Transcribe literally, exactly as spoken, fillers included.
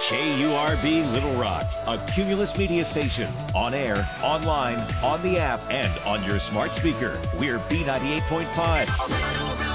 K U R B Little Rock, a Cumulus media station. On air, online, on the app, and on your smart speaker. We're B ninety-eight point five.